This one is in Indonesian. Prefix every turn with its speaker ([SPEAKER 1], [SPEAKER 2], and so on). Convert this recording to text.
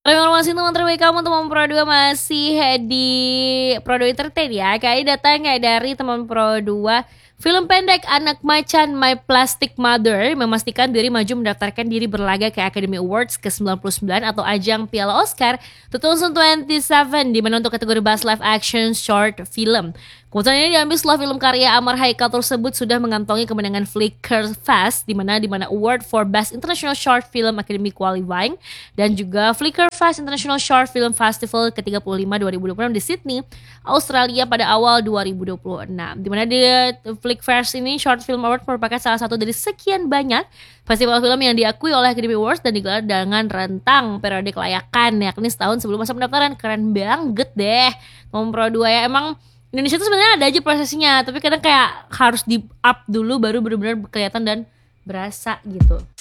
[SPEAKER 1] Informasi teman terbaik kamu teman Pro 2 masih di Pro 2 Entertain ya. Kali datang dari teman Pro 2. Film pendek Anak Macan My Plastic Mother memastikan diri maju mendaftarkan diri berlaga ke Academy Awards ke-99 atau ajang Piala Oscar 2027 di mana untuk kategori Best Live Action Short Film. Keputusan ini diambil setelah film karya Amar Haikal tersebut sudah mengantongi kemenangan Flickr Fest di mana award for Best International Short Film Academy Qualifying dan juga Flickr Fest International Short Film Festival ke-35 2026 di Sydney, Australia pada awal 2026. Di mana di Flickr Fest ini Short Film Award merupakan salah satu dari sekian banyak festival film yang diakui oleh Academy Awards dan digelar dengan rentang periode kelayakan yakni setahun sebelum masa pendaftaran. Keren banget deh. Pro 2 ya, emang Indonesia tuh sebenarnya ada aja prosesnya, tapi kadang kayak harus di up dulu baru benar-benar kelihatan dan berasa gitu.